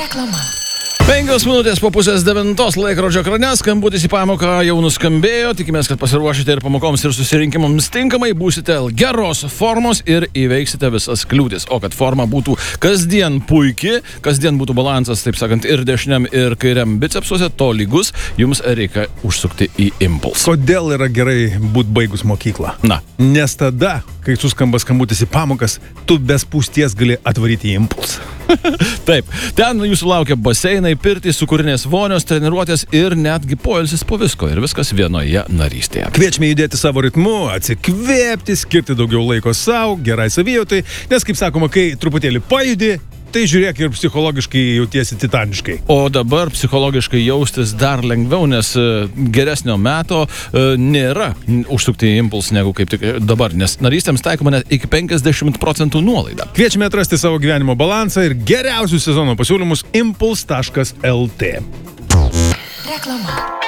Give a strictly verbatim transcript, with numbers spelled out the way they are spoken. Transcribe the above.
Reklama. Penkios minutės po pusės devintos laikrodžio ekrane skambutis į pamoką jau nuskambėjo. Tikimės, kad pasiruošite ir pamokoms, ir susirinkimams tinkamai, būsite geros formos ir įveiksite visas kliūtis. O kad forma būtų kasdien puiki, kasdien būtų balansas, taip sakant, ir dešiniam, ir kairiam bicepsuose, to lygus, jums reikia užsukti į Impulse. Kodėl yra gerai būt baigus mokyklą? Na. Nes tada, kai suskamba skambutis į pamokas, tu be spūsties gali atvaryti į Impulse. Taip, ten jūsų laukia baseinai, pirtys, sukūrinės vonios, treniruotės ir netgi poilsis po visko. Ir viskas vienoje narystėje. Kviečiame judėti savo ritmu, atsikvėpti, skirti daugiau laiko savo, gerai savijautai, nes, kaip sakoma, kai truputėlį pajudi, tai žiūrėk ir psichologiškai jautiesi titaniškai. O dabar psichologiškai jaustis dar lengviau, nes geresnio meto e, nėra užsukti į Impulse negu kaip tik dabar, nes narystėms taikoma net iki penkiasdešimt procentų nuolaida. Kviečiame atrasti savo gyvenimo balansą ir geriausius sezono pasiūlymus impulse taškas lt. Reklama.